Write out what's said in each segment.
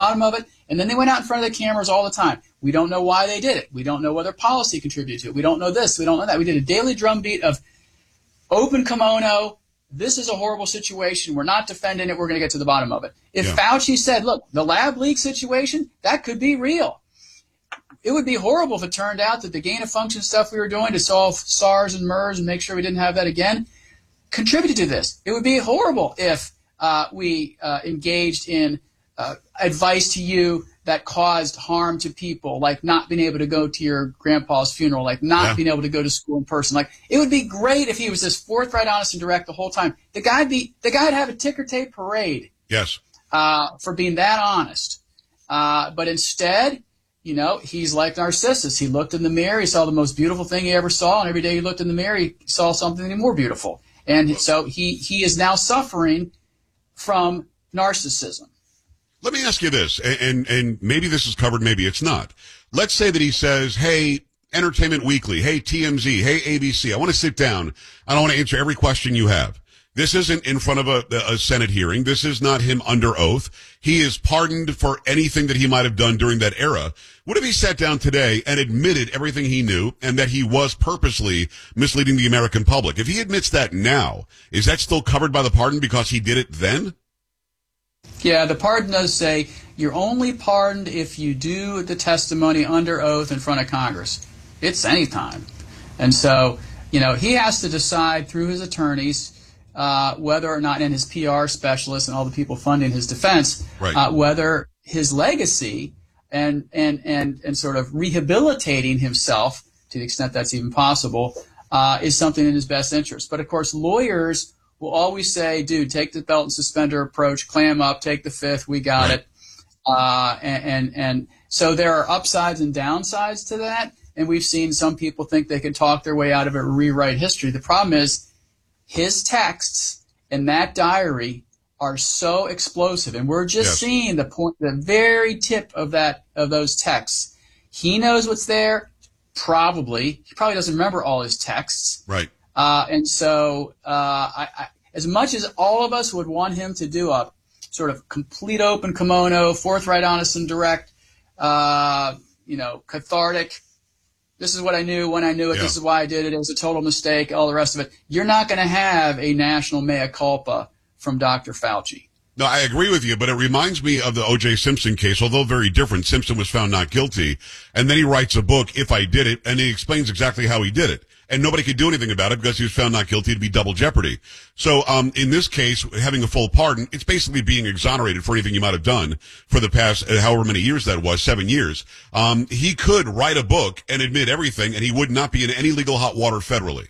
bottom of it. And then they went out in front of the cameras all the time. We don't know why they did it. We don't know whether policy contributed to it. We don't know this. We don't know that. We did a daily drumbeat of open kimono. This is a horrible situation. We're not defending it. We're going to get to the bottom of it. If Fauci said, look, the lab leak situation, that could be real. It would be horrible if it turned out that the gain-of-function stuff we were doing to solve SARS and MERS and make sure we didn't have that again contributed to this. It would be horrible if we engaged in advice to you that caused harm to people, like not being able to go to your grandpa's funeral, like not being able to go to school in person. Like, it would be great if he was this forthright, honest, and direct the whole time. The guy'd have a ticker tape parade. Yes. For being that honest. But instead, he's like Narcissus. He looked in the mirror, he saw the most beautiful thing he ever saw, and every day he looked in the mirror, he saw something even more beautiful. And so he is now suffering from narcissism. Let me ask you this, and maybe this is covered, maybe it's not. Let's say that he says, hey, Entertainment Weekly, hey, TMZ, hey, ABC, I want to sit down. I don't want to answer every question you have. This isn't in front of a Senate hearing. This is not him under oath. He is pardoned for anything that he might have done during that era. What if he sat down today and admitted everything he knew and that he was purposely misleading the American public? If he admits that now, is that still covered by the pardon because he did it then? Yeah, the pardon does say you're only pardoned if you do the testimony under oath in front of Congress. It's any time. And so, he has to decide through his attorneys whether or not, and his PR specialists and all the people funding his defense, whether his legacy and sort of rehabilitating himself, to the extent that's even possible, is something in his best interest. But, of course, lawyers will always say, dude, take the belt and suspender approach, clam up, take the fifth, we got it. And so there are upsides and downsides to that, and we've seen some people think they can talk their way out of it or rewrite history. The problem is his texts in that diary are so explosive, and we're just seeing the very tip of those texts. He knows what's there, probably. He probably doesn't remember all his texts. Right. And so I, as much as all of us would want him to do a sort of complete open kimono, forthright, honest, and direct, cathartic, this is what I knew when I knew it, this is why I did it, it was a total mistake, all the rest of it, you're not going to have a national mea culpa from Dr. Fauci. No, I agree with you, but it reminds me of the O.J. Simpson case, although very different. Simpson was found not guilty, and then he writes a book, If I Did It, and he explains exactly how he did it. And nobody could do anything about it because he was found not guilty. It'd be double jeopardy. So, in this case, having a full pardon, it's basically being exonerated for anything you might have done for the past, however many years that was, 7 years. He could write a book and admit everything, and he would not be in any legal hot water federally.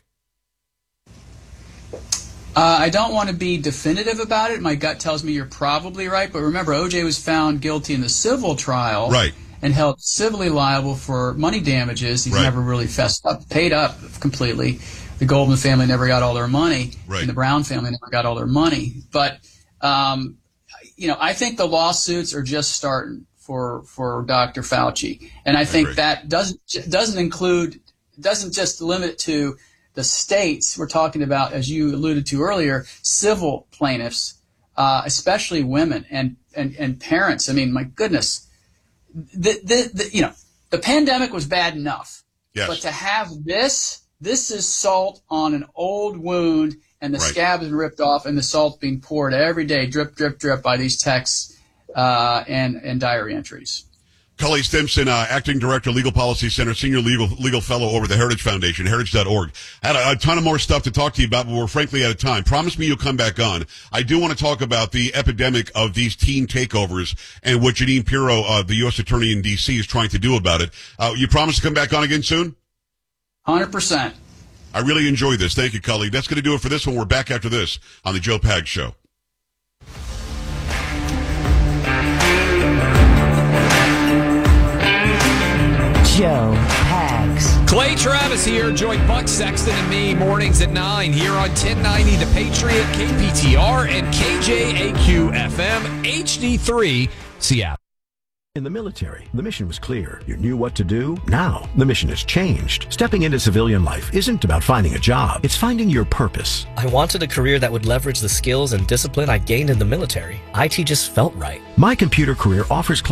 I don't want to be definitive about it. My gut tells me you're probably right. But remember, O.J. was found guilty in the civil trial. Right. And held civilly liable for money damages. He's never really paid up completely. The Goldman family never got all their money, and the Brown family never got all their money. But I think the lawsuits are just starting for Dr. Fauci, and I think that doesn't just limit it to the states. We're talking about, as you alluded to earlier, civil plaintiffs, especially women and parents. I mean, my goodness. The pandemic was bad enough, but to have this is salt on an old wound, and the scab has been ripped off, and the salt being poured every day, drip, drip, drip, by these texts and diary entries. Cully Stimson, Acting Director, Legal Policy Center, Senior Legal Fellow over the Heritage Foundation, heritage.org. I had a ton of more stuff to talk to you about, but we're frankly out of time. Promise me you'll come back on. I do want to talk about the epidemic of these teen takeovers and what Jeanine Pirro, the U.S. Attorney in D.C., is trying to do about it. You promise to come back on again soon? 100%. I really enjoyed this. Thank you, Cully. That's going to do it for this one. We're back after this on the Joe Pags Show. Joe Pags. Clay Travis here, join Buck Sexton and me mornings at 9 here on 1090 The Patriot, KPTR, and KJAQ FM, HD3, Seattle. In the military, the mission was clear. You knew what to do. Now, the mission has changed. Stepping into civilian life isn't about finding a job. It's finding your purpose. I wanted a career that would leverage the skills and discipline I gained in the military. IT just felt right. My Computer Career offers